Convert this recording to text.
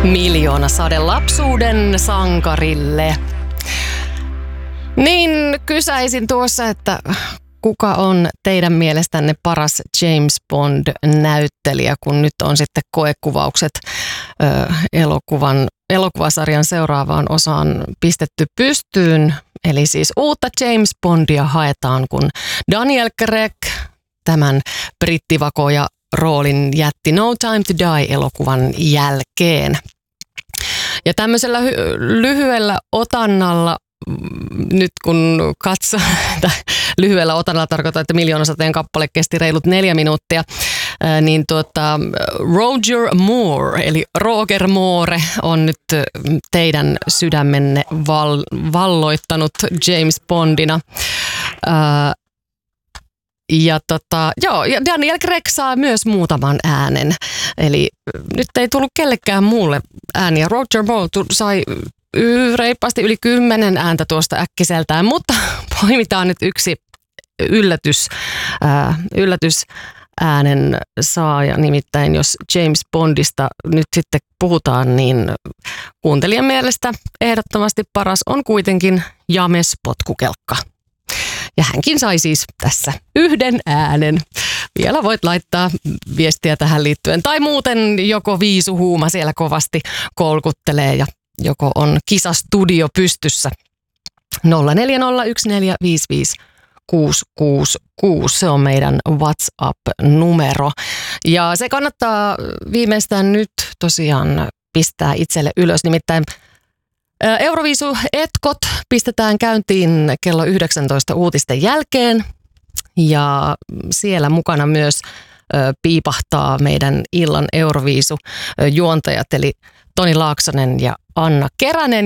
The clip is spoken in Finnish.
Miljoonasade lapsuuden sankarille. Niin kysäisin tuossa, että kuka on teidän mielestänne paras James Bond-näyttelijä, kun nyt on sitten koekuvaukset elokuvasarjan seuraavaan osaan pistetty pystyyn. Eli siis uutta James Bondia haetaan, kun Daniel Craig tämän brittivakoja roolin jätti No Time to Die-elokuvan jälkeen. Ja tämmöisellä lyhyellä otannalla, nyt kun katsoo, lyhyellä otannalla tarkoittaa, että Miljoonasateen kappale kesti reilut 4 minuuttia, niin Roger Moore, eli Roger Moore on nyt teidän sydämenne valloittanut James Bondina. Ja Daniel Craig saa myös muutaman äänen. Eli nyt ei tullut kellekään muulle ääniä. Roger Moore sai reippaasti yli 10 ääntä tuosta äkkiseltään, mutta poimitaan nyt yksi yllätysäänen saaja. Nimittäin jos James Bondista nyt sitten puhutaan, niin kuuntelijan mielestä ehdottomasti paras on kuitenkin James Potkukelkka. Ja hänkin sai siis tässä 1 äänen. Vielä voit laittaa viestiä tähän liittyen. Tai muuten joko Viisu Huuma siellä kovasti kolkuttelee ja joko on kisastudio pystyssä. 0401455666. Se on meidän WhatsApp-numero. Ja se kannattaa viimeistään nyt tosiaan pistää itselle ylös. Nimittäin Euroviisu-etkot pistetään käyntiin kello 19 uutisten jälkeen ja siellä mukana myös piipahtaa meidän illan Euroviisu-juontajat eli Toni Laaksonen ja Anna Keränen.